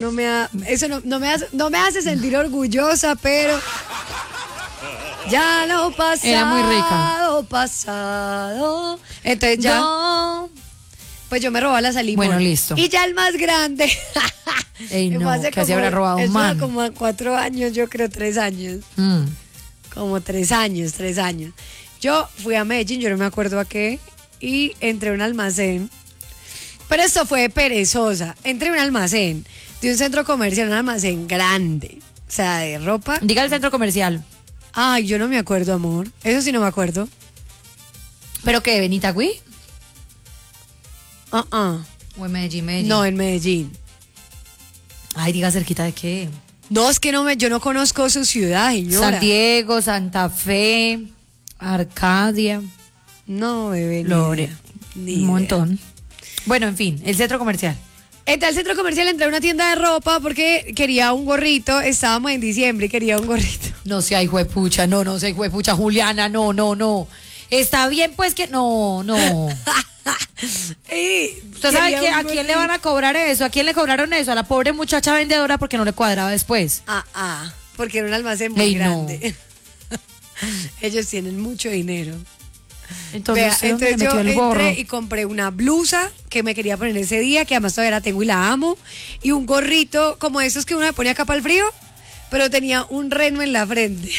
no me da, eso no me hace sentir orgullosa, pero ya lo pasado, era muy rica. Pasado. Entonces ya, pues yo me robaba la salida. Bueno, listo. Y ya el más grande. Ey, no, que se habrá robado un eso man. como a 4 años, yo creo 3 años. Como 3 años. Yo fui a Medellín, yo no me acuerdo a qué, y entré a un almacén. Pero esto fue de perezosa. Entré a un almacén, de un centro comercial, un almacén grande. O sea, de ropa. Diga el centro comercial. Ay, yo no me acuerdo, amor. Eso sí no me acuerdo. ¿Pero qué? ¿Benitagüí? ¿O en Medellín? No, en Medellín. Ay, diga cerquita de qué. No, es que yo no conozco su ciudad, señora. San Diego, Santa Fe, Arcadia. No, bebé. Lore. Ni Un idea. montón. Bueno, en fin, el centro comercial. Entré al centro comercial, entré a una tienda de ropa porque quería un gorrito. Estábamos en diciembre y quería un gorrito. No sea hijuepucha, no sea hijuepucha, Juliana, no. Está bien, pues que no. ¿Usted sabe a quién le van a cobrar eso? ¿A quién le cobraron eso? A la pobre muchacha vendedora porque no le cuadraba después. Porque era un almacén muy grande. No. Ellos tienen mucho dinero. Entonces yo gorro. entré y compré una blusa que me quería poner ese día, que además todavía la tengo y la amo, y un gorrito como esos que uno le pone acá para el frío, pero tenía un reno en la frente.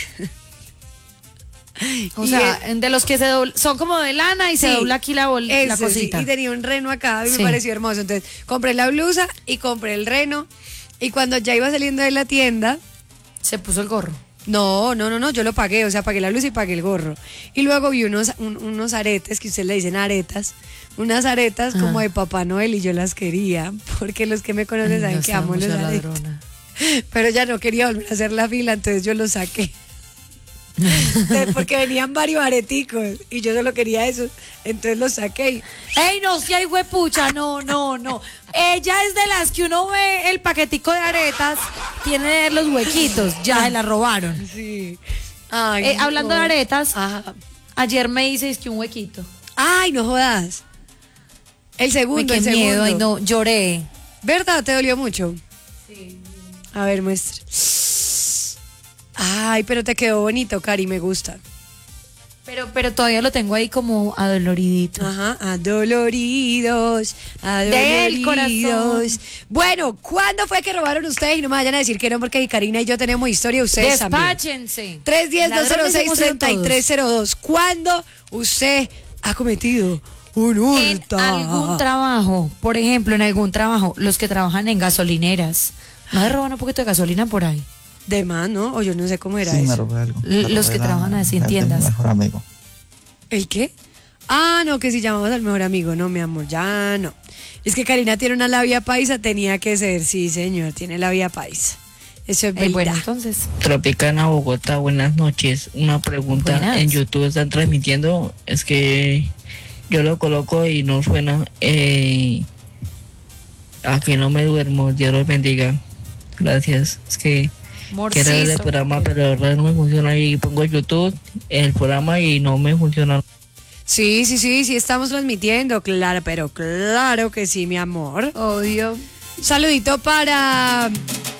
O sea, de los que son como de lana y se dobla aquí la cosita. Sí, y tenía un reno acá y Sí. me pareció hermoso. Entonces compré la blusa y compré el reno, y cuando ya iba saliendo de la tienda, se puso el gorro. No, yo lo pagué, o sea, pagué la blusa y pagué el gorro. Y luego vi unos aretes, que ustedes le dicen aretas, unas aretas como de Papá Noel, y yo las quería, porque los que me conocen saben que amo los aretes. Ladrona. Pero ya no quería volver a hacer la fila, entonces yo los saqué. Porque venían varios areticos y yo solo quería esos, entonces los saqué. ¡Ey, no sea hijuepucha! No. Ella es de las que uno ve el paquetico de aretas, tiene los huequitos, ya se la robaron. Sí. Ay, hablando de aretas, ajá. ayer me hice un huequito. Ay, no jodas. El segundo, Qué miedo, ay no, lloré. ¿Verdad? ¿Te dolió mucho? Sí. A ver, muestra. Ay, pero te quedó bonito, Cari, me gusta. Pero todavía lo tengo ahí como adoloridito. Ajá, adoloridos. Del corazón. Bueno, ¿cuándo fue que robaron ustedes? Y no me vayan a decir que no, porque Karina y yo tenemos historia, ustedes Despáchense. también. 310-206-3302. ¿Cuándo usted ha cometido un hurto? En algún trabajo, por ejemplo, los que trabajan en gasolineras, ¿no le roban un poquito de gasolina por ahí? De más, ¿no? O yo no sé cómo era Sí, eso. me robé algo. Los que trabajan así en tiendas. Mi mejor amigo. ¿El qué? No, que si llamamos al mejor amigo. No, mi amor, ya no. Es que Karina tiene una labia paisa, tenía que ser. Sí, señor, tiene labia paisa. Eso es verdad. Bueno, entonces. Tropicana Bogotá, buenas noches. Una pregunta, Buenas. en YouTube están transmitiendo, es que yo lo coloco y no suena. Aquí no me duermo, Dios los bendiga. Gracias. Es que quiero ver el programa, pero la verdad no me funciona. Y pongo YouTube, el programa, y no me funciona. Sí, estamos transmitiendo, claro, pero claro que sí, mi amor. Obvio. Saludito para...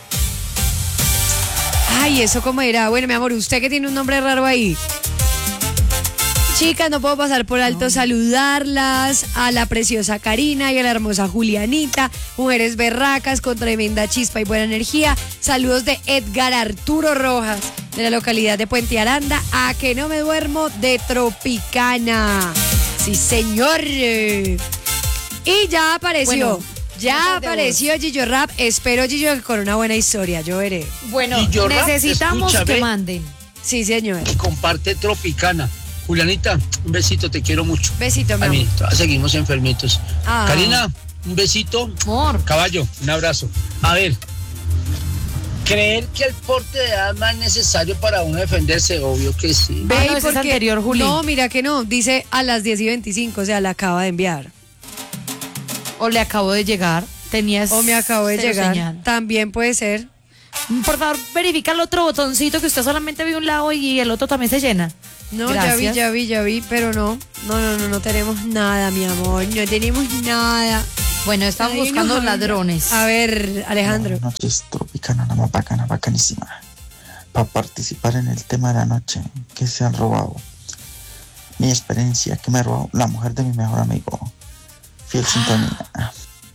Ay, ¿eso cómo era? Bueno, mi amor, usted que tiene un nombre raro ahí. Chicas, no puedo pasar por alto saludarlas, a la preciosa Karina y a la hermosa Julianita, mujeres berracas con tremenda chispa y buena energía. Saludos de Edgar Arturo Rojas, de la localidad de Puente Aranda, a que no me duermo, de Tropicana. Sí, señor. Y ya apareció. Bueno, ya apareció Gillo Rap. Espero, Gillo, que con una buena historia. Yo veré. Bueno, Gillo Rap, necesitamos escúchame. que manden. Sí, señor. Y comparte Tropicana. Julianita, un besito, te quiero mucho. Besito, mi A amor. mí, seguimos enfermitos. Ah. Karina, un besito. Amor. Caballo, un abrazo. A ver, ¿creer que el porte de arma es necesario para uno defenderse? Obvio que sí. Ve, no, ese es anterior, Juli. No, mira que no. Dice a las 10:25, o sea, la acaba de enviar. O le acabo de llegar. Tenías. O me acabo de cero llegar. señal. También puede ser. Por favor, verifica el otro botoncito, que usted solamente ve un lado y el otro también se llena. No, Gracias. ya vi, pero no. No tenemos nada, mi amor. No tenemos nada. Bueno, estamos Ay, buscando no, ladrones. A ver, Alejandro. Buenas noches, Tropicana, la más bacana, bacanísima. Para participar en el tema de la noche, que se han robado. Mi experiencia, que me robó la mujer de mi mejor amigo. Fiel sintonía.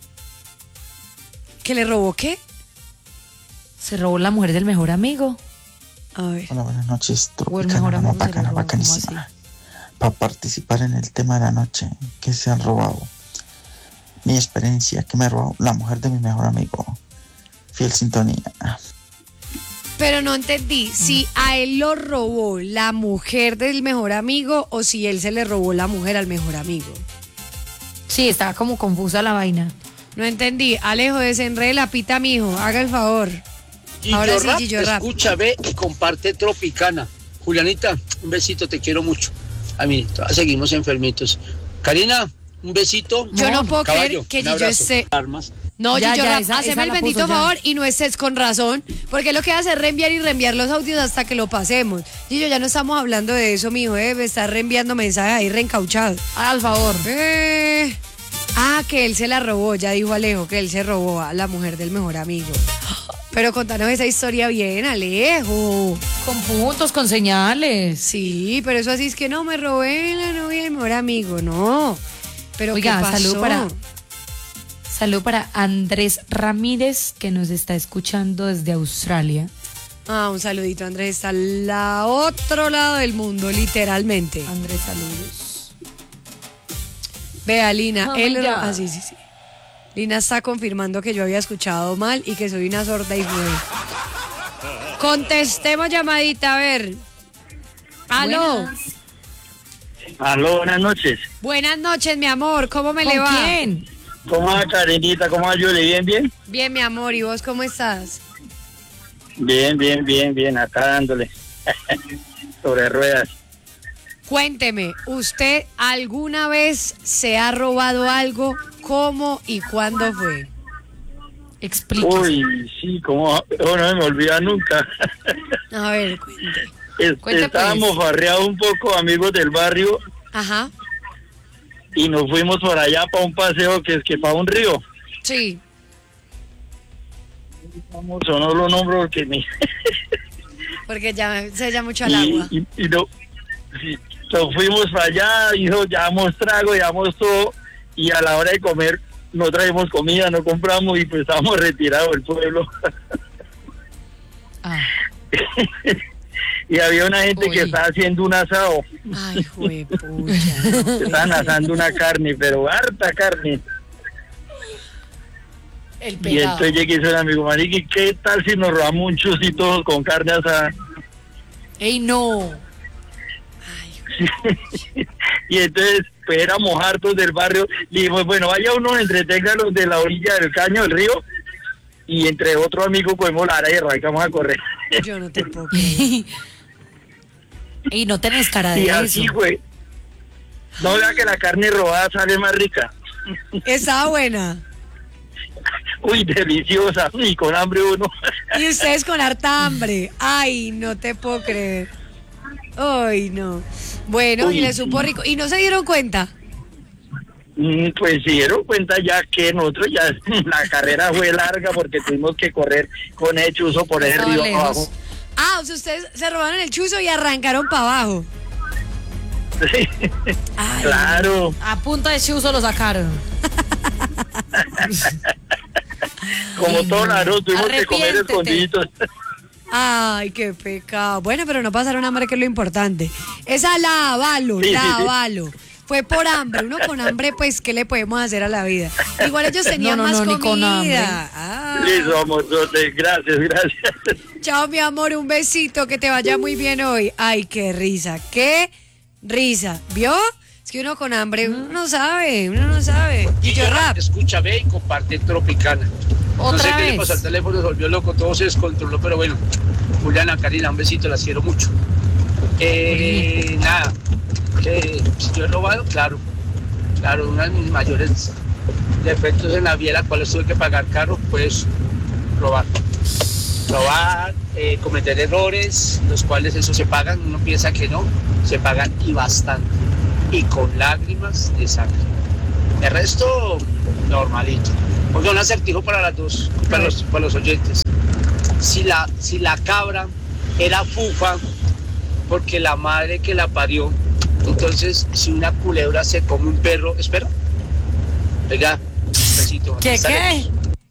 ¿Que le robó qué? Se robó la mujer del mejor amigo. A ver. Hola, buenas noches, O el mejor Tropicana, la más amigo se lo bacana, robó, bacanísima. ¿cómo Para participar en el tema de la noche, que se han robado. Mi experiencia, que me robó la mujer de mi mejor amigo. Fiel sintonía. Pero no entendí si a él lo robó la mujer del mejor amigo o si él se le robó la mujer al mejor amigo. Sí, estaba como confusa la vaina. No entendí. Alejo, desenrede la pita, mijo. Haga el favor. Gillo Ahora sí, Rap, Gillo Rap. escucha, ve y comparte Tropicana. Julianita, un besito, te quiero mucho. A mí, seguimos enfermitos. Karina, un besito. Yo no puedo Caballo, creer que un Gillo abrazo. esté... Armas. No, Ya, Gillo ya, Rap, esa haceme el la bendito puso ya. favor y no estés con razón, porque lo que hace es reenviar y reenviar los audios hasta que lo pasemos. Gillo, ya no estamos hablando de eso, mijo, me está reenviando mensajes ahí reencauchados. Al favor. Que él se la robó, ya dijo Alejo, que él se robó a la mujer del mejor amigo. Pero contanos esa historia bien, Alejo. Con puntos, con señales. Sí, pero eso así es que no, me robé la novia del mejor amigo, no. Pero Oiga, ¿qué pasó? Salud para Andrés Ramírez, que nos está escuchando desde Australia. Un saludito, Andrés, está al otro lado del mundo, literalmente. Andrés, saludos. Vea, Lina, Oh, él... ya. sí. Lina está confirmando que yo había escuchado mal y que soy una sorda y fue. Contestemos llamadita, a ver. ¿Aló? Buenas. Aló, buenas noches. Buenas noches, mi amor, ¿cómo me le ¿Con va? quién? ¿Cómo va, Karenita? ¿Cómo va, Yuli? ¿Bien, bien? Bien, mi amor, ¿y vos cómo estás? Bien, acá dándole. Sobre ruedas. Cuénteme, ¿usted alguna vez se ha robado algo? ¿Cómo y cuándo fue? Explíquese. Uy, sí, como no me olvida nunca. A ver, cuente. Cuente, Estábamos pues. farreados un poco, amigos del barrio, Ajá, y nos fuimos por allá para un paseo que es que para un río. sí. Yo no lo nombro porque ni... Porque ya se echa mucho al agua. y no, sí, nos fuimos para allá, hijo, llevamos trago, llevamos todo, y a la hora de comer no traemos comida, no compramos, y pues estábamos retirados del pueblo. Ah, Y había una gente que Uy. estaba haciendo un asado, Ay, juepucha. estaban asando una carne, pero harta carne. el Y pegado. entonces llegué y dice un amigo, mariqui, ¿qué tal si nos robamos un chusito con carne asada? ¡Ey, no! Y entonces, pues éramos hartos del barrio, y dijimos, bueno, vaya uno, entretenga los de la orilla del caño del río, y entre otro amigo cogemos la ara y arrancamos a correr. Yo no te puedo creer. Y no tenés cara de Y eso. así fue. No vea que la carne robada sale más rica. Estaba buena. Uy, deliciosa, y con hambre uno. Y ustedes con harta hambre. Ay, no te puedo creer. Ay, no. Bueno, y Uy, le supo sí. rico. ¿Y no se dieron cuenta? Pues se dieron cuenta ya que nosotros ya la carrera fue larga porque tuvimos que correr con el chuzo por el Estaba río lejos. abajo. O sea, ustedes se robaron el chuzo y arrancaron para abajo. Sí, Ay, claro, A punta de chuzo lo sacaron. como todo raro, tuvimos que comer Arrepiéntete. escondiditos. Ay, qué pecado. Bueno, pero no pasaron hambre, que es lo importante. Esa lávalo, Sí, sí, sí. lávalo. Fue por hambre. Uno con hambre, pues, ¿qué le podemos hacer a la vida? Igual ellos tenían No, más ni comida. con hambre. Listo, amorzote, gracias. Chao, mi amor, un besito, que te vaya muy bien hoy. Ay, qué risa, qué risa. ¿Vio? Es que uno con hambre, uno no sabe. Gillo Rap. Rap, escucha, ve y comparte Tropicana. No sé Otra qué le vez. pasó al teléfono, se volvió loco, todo se descontroló, pero bueno. Juliana, Karina, un besito, las quiero mucho. Nada, si yo he robado, claro, uno de mis mayores defectos en la vida, la cual tuve que pagar caro, pues robar, cometer errores, los cuales eso se pagan, uno piensa que no, se pagan y bastante, y con lágrimas de sangre. El resto, normalito. Oiga, un acertijo para las dos, para los oyentes. Si la cabra era fufa porque la madre que la parió, entonces si una culebra se come un perro, espera. Oiga, un besito. ¿Qué?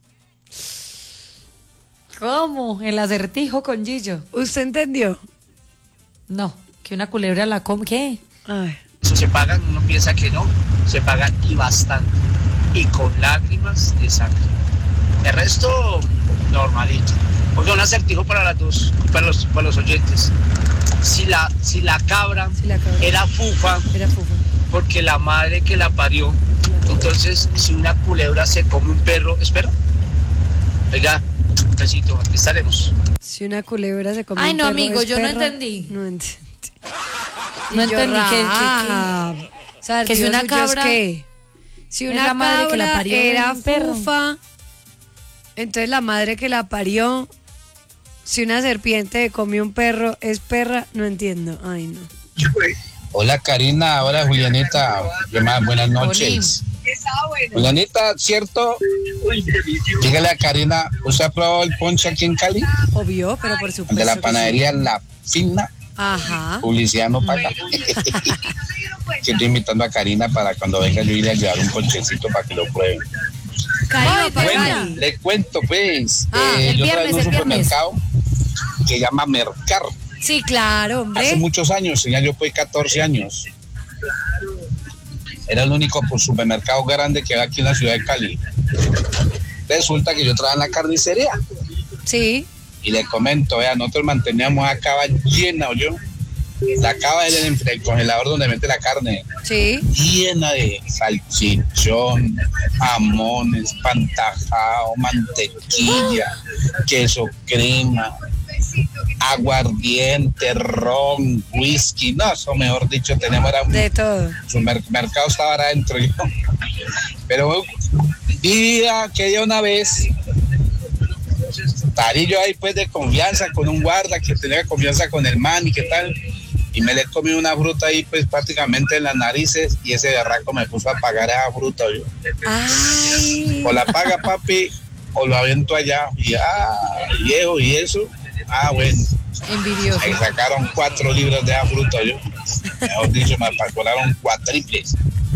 ¿Cómo? El acertijo con Gillo. ¿Usted entendió? No, que una culebra la come. ¿Qué? Ay. Eso se pagan, uno piensa que no, se pagan y bastante. Y con lágrimas de sangre. El resto, normalito. Oiga, un acertijo para las dos, para los oyentes. Si la cabra era fufa porque la madre que la parió, entonces si una culebra se come un perro, espera. Oiga, un besito, aquí estaremos. Si una culebra se come Ay, un no, perro, amigo, ¿es yo no perra? entendí. No entendí. No entendí O sea, que si una cabra si es una la madre que la cabra parió, era un perro. fufa, entonces la madre que la parió, si una serpiente comió un perro, ¿es perra? No entiendo. Ay, no. Hola Karina, hola Julianita, buenas noches. Julianita, ¿cierto? Dígale a Karina, ¿usted ha probado el ponche aquí en Cali? Obvio, pero por El supuesto. de la que panadería La Fina. sí. Ajá. Publicidad no paga. Que estoy invitando a Karina para cuando venga yo irle a llevar un ponchecito para que lo prueben. Bueno, le cuento pues, el yo viernes, traigo un el viernes. supermercado que llama Mercar. Sí, claro, hombre. Hace muchos años, ya yo fui 14 años. Era el único supermercado grande que había aquí en la ciudad de Cali. Resulta que yo trabajaba en la carnicería. Sí. Y le comento, vea, nosotros manteníamos a cava llena, ¿oyó? La cava es el congelador donde mete la carne. Sí. Llena de salchichón, jamones, pantajao, mantequilla, queso crema, aguardiente, ron, whisky. No, eso mejor dicho, tenemos era de todo. Su mercado estaba adentro yo. Pero que una vez estaría yo ahí pues de confianza con un guarda que tenía confianza con el man y qué tal, y me le comí una fruta ahí pues prácticamente en las narices y ese berraco me puso a pagar esa fruta yo. Ay. O la paga papi o lo avento allá y viejo y eso, bueno. Envidioso. Ahí sacaron 4 libras de esa fruta yo. Mejor dicho, me colaron cuatriples.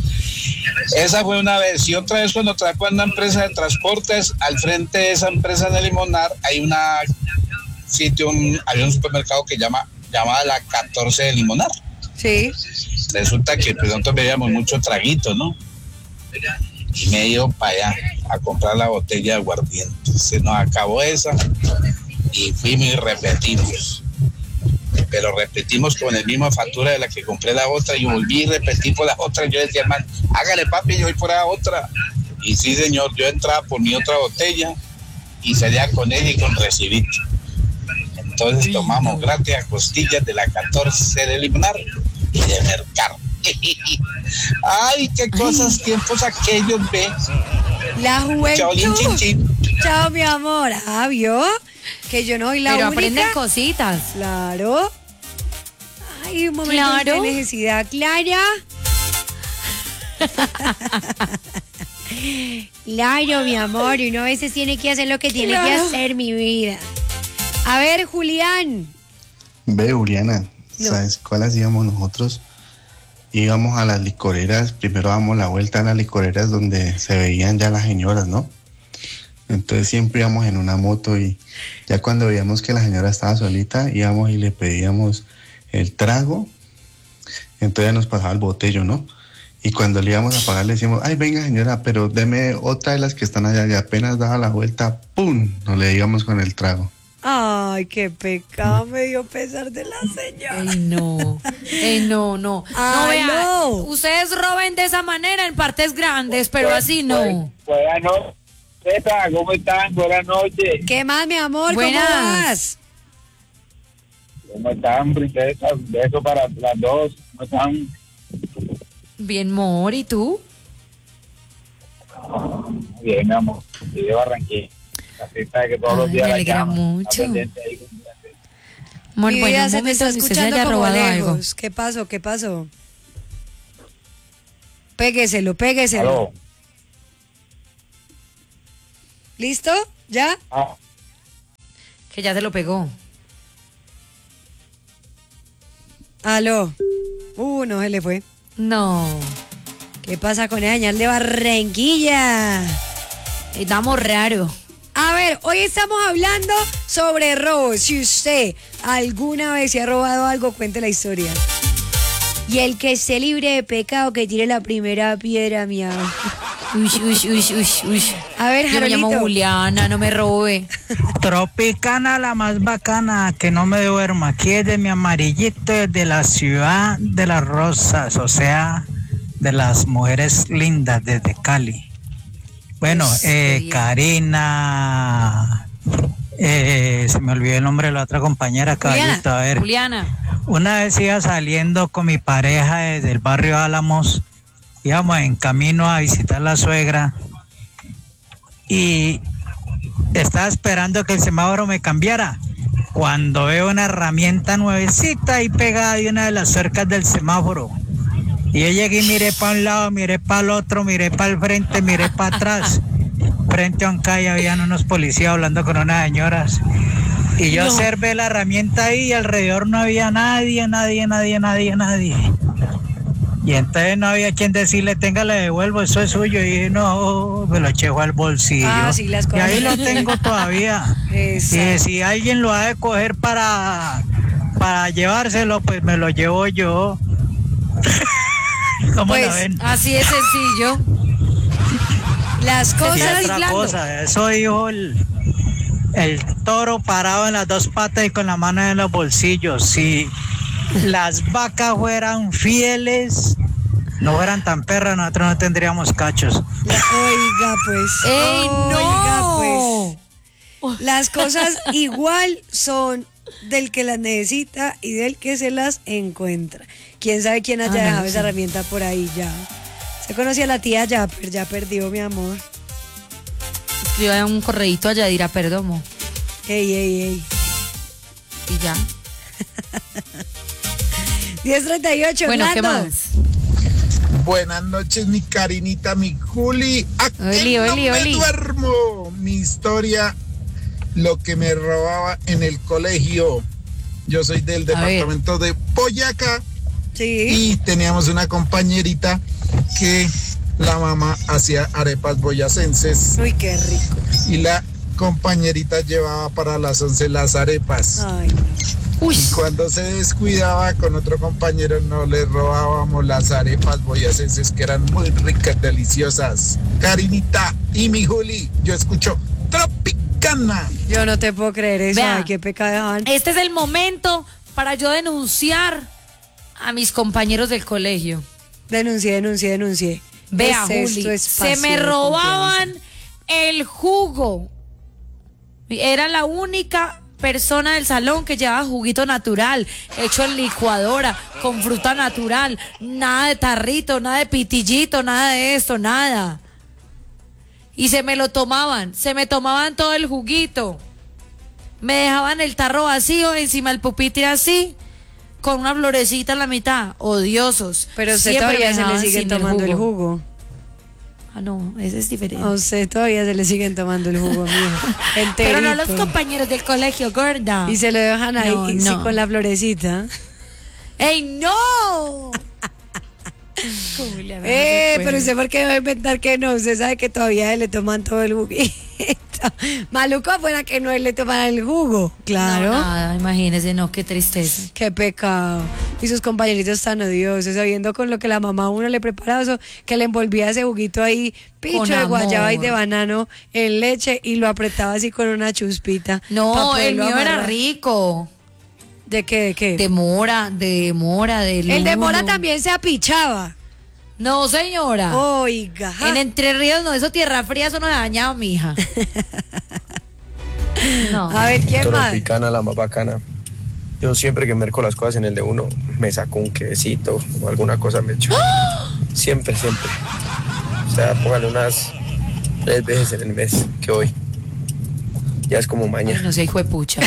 Esa fue una vez. Y otra vez cuando trabajé en una empresa de transportes, al frente de esa empresa de Limonar hay había un supermercado que llamaba la 14 de Limonar. Sí. Resulta que pues, nosotros veíamos mucho traguito, ¿no? Y me he ido para allá a comprar la botella de aguardiente. Se nos acabó esa y fuimos y repetimos. Pero repetimos con la misma factura de la que compré la otra y volví y repetí por la otra. Yo decía, hermano, hágale papi, yo voy por la otra. Y sí, señor, yo entraba por mi otra botella y salía con ella y con recibito. Entonces tomamos gratis a costillas de la 14 de Limonar y de Mercar. Ay, qué cosas, tiempos aquellos, ve. La juventud. Chao, chin, chin. Chao, mi amor. ¿Vio? Que yo no soy la Pero única. aprenden cositas. Claro. Ay, un momento Claro. de necesidad, Clara. Claro, mi amor, uno a veces tiene que hacer lo que tiene que hacer, mi vida. A ver, Julián. Ve, Juliana, No. ¿sabes cuál hacíamos nosotros? Íbamos a las licoreras, primero damos la vuelta a las licoreras donde se veían ya las señoras, ¿no? Entonces siempre íbamos en una moto y ya cuando veíamos que la señora estaba solita, íbamos y le pedíamos el trago, entonces nos pasaba el botello, ¿no? Y cuando le íbamos a pagar le decíamos, ay, venga señora, pero deme otra de las que están allá, y apenas daba la vuelta, ¡pum!, nos le íbamos con el trago. Ay, qué pecado, me dio pesar de la señora. Ay, no. No. Ay, No, vea, no. ustedes roben de esa manera en partes grandes, pero así no. Buenas noches, ¿cómo están? Buenas noches. ¿Qué más, mi amor? Buenas. ¿Cómo vas? ¿Cómo están, princesas? Beso para las dos. ¿Cómo están? Bien, amor, ¿y tú? Bien, mi amor. Y de Barranquilla. La fiesta de que todos los Ay, días me la alegra llaman. mucho. Está pendiente ahí. Amor, Mi bueno, vida un se te momento está si usted se escuchando haya como robado algo. lejos. ¿Qué pasó? Pégueselo. Aló. ¿Listo? ¿Ya? Que ya te lo pegó. Aló. No se le fue. No. ¿Qué pasa con el señal de Barranquilla? Estamos raro. A ver, hoy estamos hablando sobre robos. Si usted alguna vez se ha robado algo, cuente la historia. Y el que esté libre de pecado, que tire la primera piedra, mi amor. Uy. A ver, Yo me llamo Jarolito. Juliana, no me robe. Tropicana, la más bacana, que no me duerma. Aquí es de mi amarillito, desde la ciudad de las rosas, o sea, de las mujeres lindas, desde Cali. Bueno, Karina, se me olvidó el nombre de la otra compañera, caballito. A ver, Juliana. una vez iba saliendo con mi pareja desde el barrio Álamos, íbamos en camino a visitar a la suegra y estaba esperando que el semáforo me cambiara, cuando veo una herramienta nuevecita ahí pegada de una de las cercas del semáforo. Y yo llegué y miré para un lado, miré para el otro, miré para el frente, miré para atrás. Frente a un calle habían unos policías hablando con unas señoras. Y yo observé la herramienta ahí y alrededor no había nadie. Y entonces no había quien decirle, tenga, le devuelvo, eso es suyo. Y dije, no, me lo echo al bolsillo. Sí, las y cosas. ahí lo tengo todavía. Y si alguien lo ha de coger para llevárselo, pues me lo llevo yo. ¿Cómo Pues la ven? así es sencillo. Las Y cosas. otra cosa, eso dijo el toro parado en las dos patas y con la mano en los bolsillos. Si las vacas fueran fieles, no fueran tan perras, nosotros no tendríamos cachos. Oiga, pues. ¡Ey, no! Pues. Las cosas igual son del que las necesita y del que se las encuentra. Quién sabe quién haya dejado esa herramienta por ahí ya. Se conocía a la tía Yapper, ya perdió, mi amor. Escriba un correíto a Yadira Perdomo. Ey. Y ya. 10:38, Bueno, ¿qué Orlando. más? Buenas noches, mi Karinita, mi Juli. Aquí Oli. me duermo. Mi historia, lo que me robaba en el colegio. Yo soy del departamento de Boyacá. Sí. Y teníamos una compañerita que la mamá hacía arepas boyacenses. Uy, qué rico. Y la compañerita llevaba para las 11 las arepas. Ay, no. Uy. Y cuando se descuidaba con otro compañero, no le robábamos las arepas boyacenses, que eran muy ricas, deliciosas. Karinita y mi Juli, yo escucho Tropicana. Yo no te puedo creer eso. Vea. Ay, qué pecado. Este es el momento para yo denunciar a mis compañeros del colegio. Denuncié. Vea, ¿Qué es Juli, esto? Espacio se me de robaban confianza. el jugo. Era la única persona del salón que llevaba juguito natural, hecho en licuadora, con fruta natural, nada de tarrito, nada de pitillito, nada de esto, nada. Y se me tomaban todo el juguito. Me dejaban el tarro vacío encima del pupitre así, con una florecita en la mitad, odiosos. Pero usted Siempre todavía me se le dejaban siguen sin tomando el jugo. Ah, no, ese es diferente. A usted todavía se le siguen tomando el jugo, mijo. Pero no Enterito. los compañeros del colegio, gorda. Y se lo dejan ahí No, sí, no. con la florecita. ¡Ey, no! Pero usted por qué va a inventar que no, usted sabe que todavía le toman todo el juguito. Maluco fuera que no le toman el jugo. Claro. No, nada, imagínese, no, qué tristeza. Qué pecado. Y sus compañeritos tan odiosos, sabiendo con lo que la mamá a uno le preparaba, eso, que le envolvía ese juguito ahí, picho Con de guayaba y amor. de banano en leche y lo apretaba así con una chuspita. pa' No, el poderlo mío era amarrar. rico. ¿De qué? De mora, de El de mora lulo. también se apichaba. No, señora. Oiga. En Entre Ríos, no, eso tierra fría, eso no se ha dañado, mija. No. A ver, ¿quién más? Tropicana, la más bacana. Yo siempre que merco las cosas en el de uno, me saco un quesito o alguna cosa me echo. Siempre. O sea, póngale unas 3 veces en el mes que voy. Ya es como maña. Ay, no sé, hijo de pucha.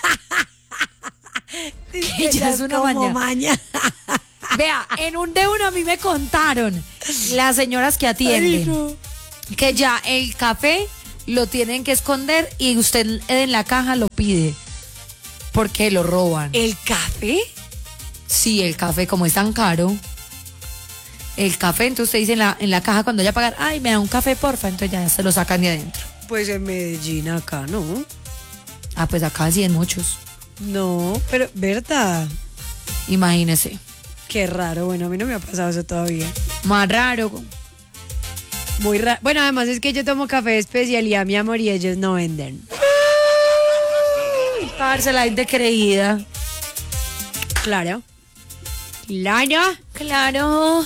Ya es una como maña. Vea, en un de uno a mí me contaron las señoras que atienden que ya el café lo tienen que esconder y usted en la caja lo pide. Porque lo roban. ¿El café? Sí, el café, como es tan caro. El café, entonces usted dice en la caja cuando vaya a pagar, ay, me da un café, porfa, entonces ya se lo sacan de adentro. Pues en Medellín acá, ¿no? Ah, pues acá sí en muchos. No, pero, ¿verdad? Imagínese. Qué raro, bueno, a mí no me ha pasado eso todavía. Más raro. Muy raro. Bueno, además es que yo tomo café de especialidad, mi amor, y ellos no venden. Parce, la gente creída. Claro. Claro.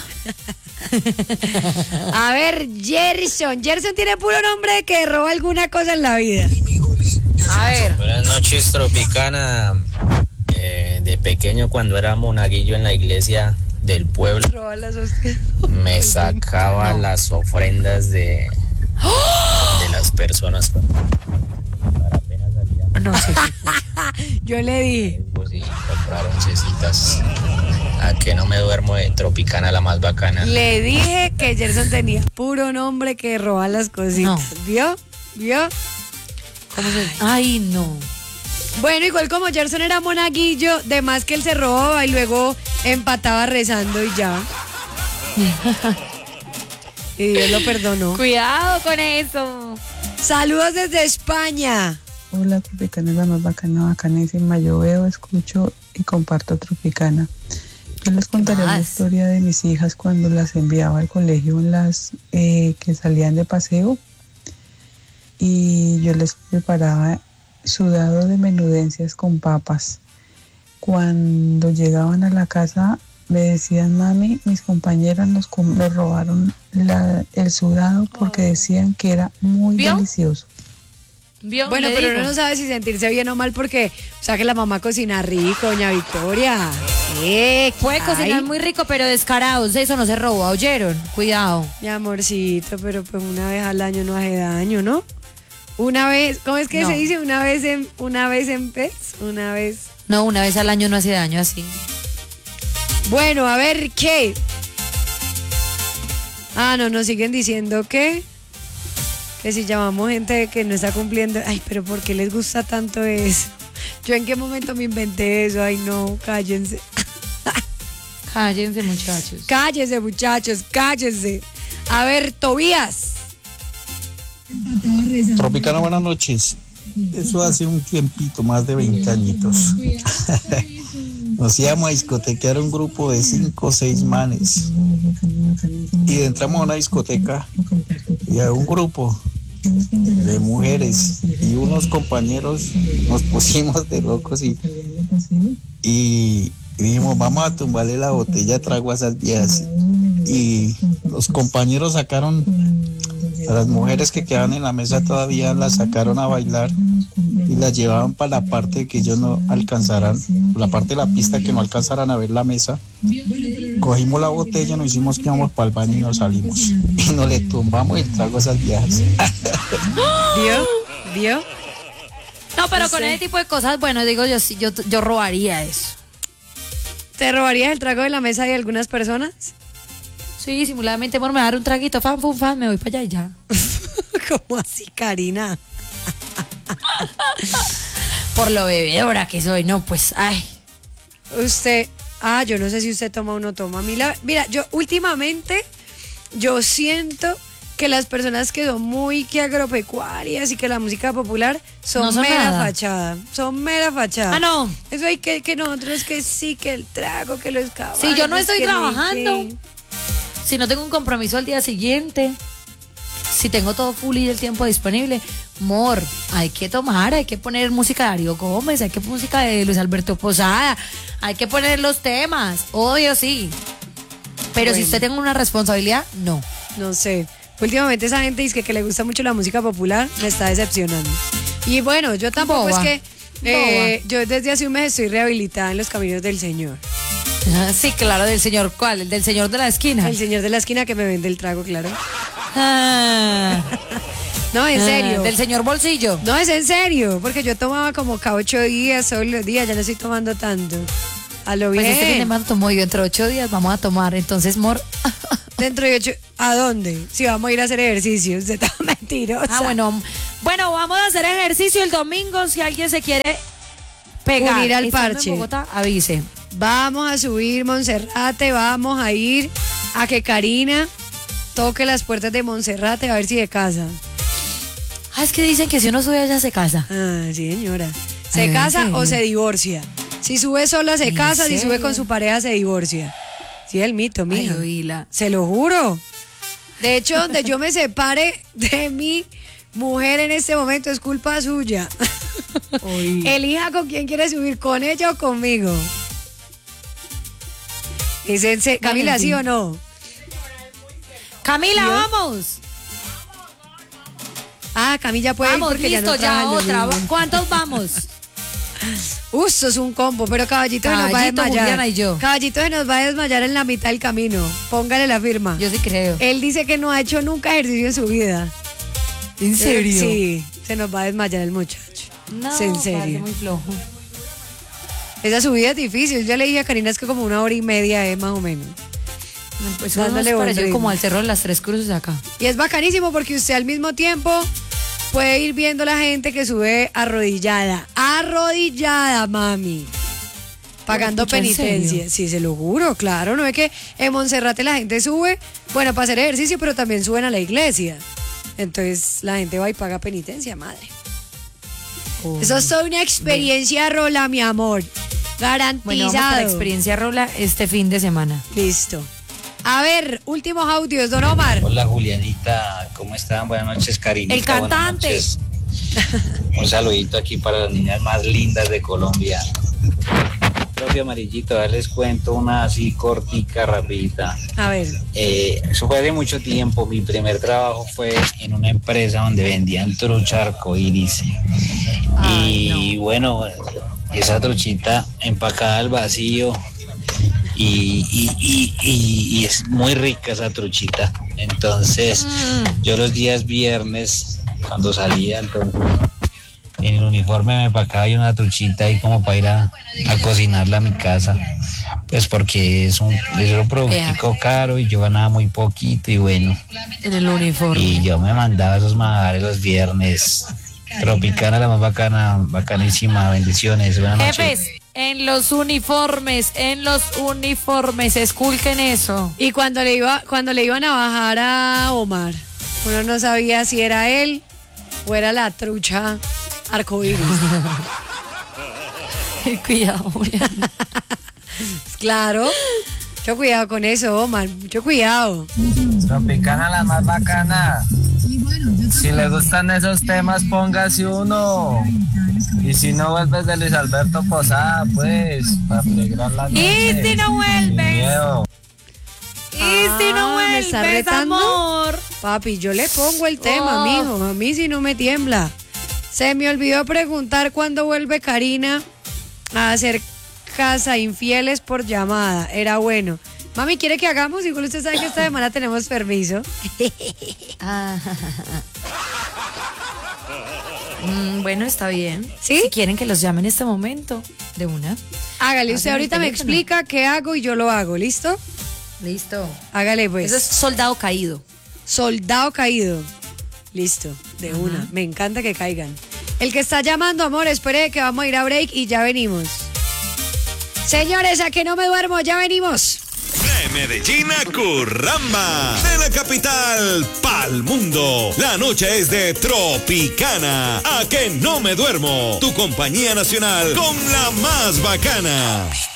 A ver, Gerson tiene puro nombre de que roba alguna cosa en la vida. A ver. Buenas noches, Tropicana. De pequeño, cuando era monaguillo en la iglesia del pueblo, Roba las hostias. me sacaba las ofrendas de las personas. No sé. Yo le dije. Pues, y comprar oncecitas. A que no me duermo de Tropicana, la más bacana. Le dije que Gerson tenía puro nombre que roba las cositas. No. ¿Vio? ¿Cómo se? Ay, no. Bueno, igual como Gerson era monaguillo, de más que él se robaba y luego empataba rezando y ya. Y Dios lo perdonó. Cuidado con eso. Saludos desde España. Hola, Tropicana, la más bacana, bacanísima. Yo veo, escucho y comparto Tropicana. Yo les contaré la historia de mis hijas cuando las enviaba al colegio, las que salían de paseo, y yo les preparaba sudado de menudencias con papas. Cuando llegaban a la casa me decían, mami, mis compañeras nos robaron el sudado porque decían que era muy delicioso. Bueno, pero uno no sabe si sentirse bien o mal porque, o sea, que la mamá cocina rico, doña Victoria. Puede cocinar muy rico, pero descarados, eso no se roba, ¿oyeron? Cuidado. Mi amorcito, pero pues una vez al año no hace daño, ¿no? Una vez, ¿cómo es que se dice? Una vez en pez, una vez. No, una vez al año no hace daño así. Bueno, a ver, ¿qué? Ah, no, nos siguen diciendo que si llamamos gente que no está cumpliendo, ay, pero ¿por qué les gusta tanto eso? ¿Yo en qué momento me inventé eso? Ay, no, cállense. Cállense, muchachos. Cállense, muchachos, cállense. A ver, Tobías. Tropicana, buenas noches. Eso hace un tiempito, más de 20 añitos. Nos íbamos a discotequear un grupo de 5 o 6 manes. Y entramos a una discoteca y a un grupo de mujeres y unos compañeros nos pusimos de locos y dijimos, vamos a tumbarle la botella de trago a esas viejas. Y los compañeros sacaron a las mujeres que quedaban en la mesa, todavía las sacaron a bailar y las llevaban para la parte que ellos no alcanzaran, la parte de la pista que no alcanzaran a ver la mesa. Cogimos la botella, nos hicimos que íbamos para el baño y nos salimos y nos le tumbamos el trago a esas viejas. ¿Vio? No, pero con ese tipo de cosas, bueno, digo yo robaría eso. ¿Te robarías el trago de la mesa de algunas personas? Sí, simuladamente, amor, me va a dar un traguito, fan, me voy para allá y ya. ¿Cómo así, Karina? Por lo bebedora que soy, no, pues, ay. Usted, yo no sé si usted toma o no toma. Mira, yo últimamente, yo siento que las personas que son muy que agropecuarias y que la música popular son mera fachada. Son mera fachada. Ah, no. Eso hay que nosotros que sí, que el trago, que los caballos. Si yo no estoy trabajando, si no tengo un compromiso al día siguiente, si tengo todo full y el tiempo disponible, amor, hay que tomar, hay que poner música de Darío Gómez, hay que poner música de Luis Alberto Posada, hay que poner los temas, obvio sí. Pero si usted tiene una responsabilidad, no. No sé. Últimamente esa gente dice que le gusta mucho la música popular, me está decepcionando. Y bueno, yo tampoco es que yo desde hace un mes estoy rehabilitada en los caminos del Señor. Sí, claro, del señor, ¿cuál? ¿El del señor de la esquina? El señor de la esquina que me vende el trago, claro. No, en serio. ¿Del señor bolsillo? No, es en serio, porque yo tomaba como cada 8 días, solo los días, ya no estoy tomando tanto. A lo bien. Pues este fin de semana tomó yo, dentro de 8 días vamos a tomar, entonces, amor. Dentro de 8, ¿a dónde? Si vamos a ir a hacer ejercicio, usted está mentirosa. Bueno, Bueno, vamos a hacer ejercicio el domingo. Si alguien se quiere pegar unir al estando parche. en Bogotá, avise. Vamos a subir Monserrate, vamos a ir a que Karina toque las puertas de Monserrate a ver si de casa. Ah, es que dicen que si uno sube allá se casa. Ah, sí, señora. ¿Se casa o se divorcia? Si sube sola se casa, si sube con su pareja se divorcia. Sí, el mito, mija. Se lo juro. De hecho, donde yo me separe de mi mujer en este momento es culpa suya. Elija con quién quiere subir, con ella o conmigo. Camila, ¿sí o no? Camila, vamos. Ah, Camila puede vamos, ir porque listo, ya no otra. ¿Cuántos vamos? Eso es un combo, pero Caballito se nos va a desmayar. Juliana y yo. Caballito se nos va a desmayar en la mitad del camino. Póngale la firma. Yo sí creo. Él dice que no ha hecho nunca ejercicio en su vida. ¿En serio? Sí, se nos va a desmayar el muchacho. No, en serio. muy flojo. Esa subida es difícil. Yo le dije a Karina es que como 1 hora y media más o menos. Pues dándole parece como al Cerro de las Tres Cruces acá. Y es bacanísimo porque usted al mismo tiempo puede ir viendo la gente que sube arrodillada. Arrodillada, mami. Pagando penitencia. Sí, se lo juro, claro. No es que en Monserrate la gente sube, bueno, para hacer ejercicio, pero también suben a la iglesia. Entonces la gente va y paga penitencia, madre. Eso es toda una experiencia rola, mi amor. Garantizado. Bueno, vamos para la experiencia rola este fin de semana. Listo. A ver, últimos audios, don Omar. Hola, Julianita, ¿cómo están? Buenas noches, Karinita. El cantante. Un saludito aquí para las niñas más lindas de Colombia. Propio amarillito, ya les cuento una así cortica, rapidita. A ver. Eso fue hace mucho tiempo. Mi primer trabajo fue en una empresa donde vendían trucha arcoíris. Y bueno, esa truchita empacada al vacío. Y es muy rica esa truchita. Entonces, yo los días viernes, cuando salía, entonces, en el uniforme me empacaba yo una truchita ahí como para ir a cocinarla a mi casa. Pues porque es un productico caro y yo ganaba muy poquito y bueno. En el uniforme. Y yo me mandaba esos manjares los viernes. Tropicana, la más bacana, bacanísima, bendiciones. Buenas noches. Jefes, en los uniformes, esculquen eso. Y cuando le iban a bajar a Omar, uno no sabía si era él o era la trucha arcoíris. Cuidado, Claro. Mucho cuidado con eso, Omar. Mucho cuidado. Tropicana, la más bacana. Si le gustan esos temas, póngase uno. Y si no vuelves de Luis Alberto Posada, pues, para alegrar la noche. Y si no vuelves. Y si no ¿me está vuelves, retando? amor. Papi, yo le pongo el tema, mijo. A mí si no me tiembla. Se me olvidó preguntar cuándo vuelve Karina a hacer casa infieles por llamada. Era bueno. Mami, ¿quiere que hagamos? Igual usted sabe que esta semana tenemos permiso. Bueno, está bien. ¿Sí? Si quieren que los llame en este momento, de una. Hágale, usted ahorita me explica qué hago y yo lo hago, ¿listo? Listo. Hágale pues. Eso es soldado caído. Soldado caído. Listo, de una. Me encanta que caigan. El que está llamando, amor, espere que vamos a ir a break y ya venimos. Señores, a que no me duermo, ya venimos. De Medellín a Curramba, de la capital pa'l mundo. La noche es de Tropicana. A que no me duermo. Tu compañía nacional con la más bacana.